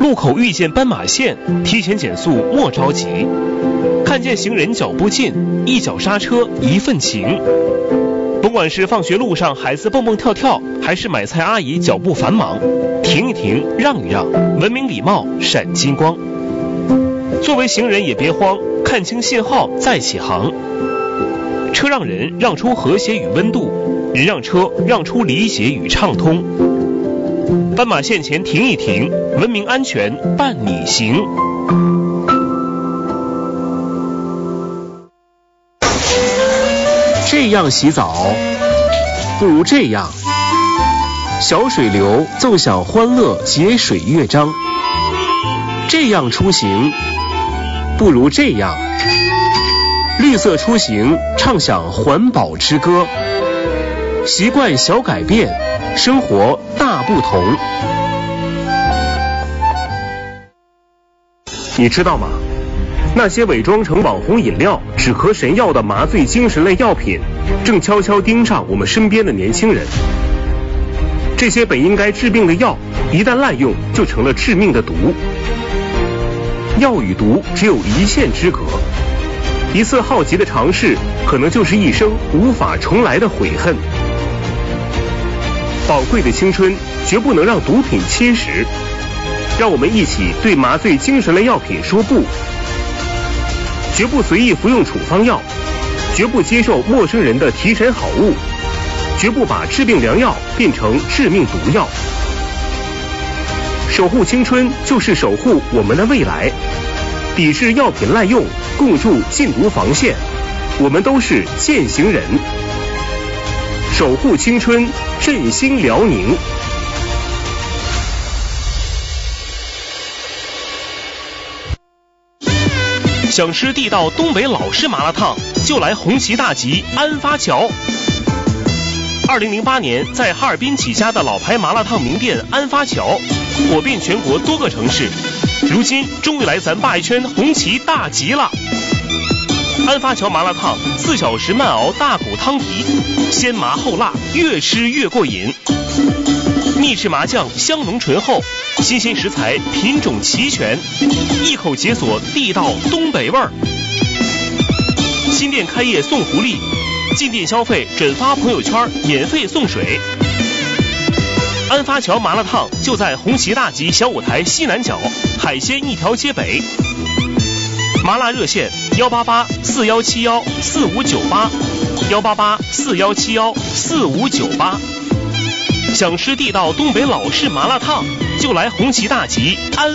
路口遇见斑马线，提前减速莫着急。看见行人脚步近，一脚刹车一份情。甭管是放学路上孩子蹦蹦跳跳，还是买菜阿姨脚步繁忙，停一停，让一让，文明礼貌闪金光。作为行人也别慌，看清信号再起航。车让人让出和谐与温度，人让车让出理解与畅通。斑马线前停一停，文明安全伴你行。这样洗澡，不如这样。小水流奏响欢乐节水乐章。这样出行，不如这样。绿色出行，唱响环保之歌。习惯小改变，生活大不同。你知道吗？那些伪装成网红饮料、止咳神药的麻醉精神类药品，正悄悄盯上我们身边的年轻人。这些本应该治病的药，一旦滥用，就成了致命的毒。药与毒只有一线之隔，一次好奇的尝试，可能就是一生无法重来的悔恨。宝贵的青春绝不能让毒品侵蚀，让我们一起对麻醉精神类药品说不。绝不随意服用处方药，绝不接受陌生人的提神好物，绝不把治病良药变成致命毒药。守护青春就是守护我们的未来，抵制药品滥用，共筑禁毒防线，我们都是践行人。守护青春，振兴辽宁。想吃地道东北老式麻辣烫，就来红旗大集安发桥。2008年在哈尔滨起家的老牌麻辣烫名店安发桥，火遍全国多个城市，如今终于来咱鲅鱼圈红旗大集了。安发桥麻辣烫4小时慢熬大骨汤底，鲜麻后辣，越吃越过瘾。秘制麻酱香浓醇厚，新鲜食材品种齐全，一口解锁地道东北味儿。新店开业送福利，进店消费转发朋友圈免费送水。安发桥麻辣烫就在红旗大集小舞台西南角，海鲜一条街北。麻辣热线18841714598，18841714598。想吃地道东北老式麻辣烫，就来红旗大集安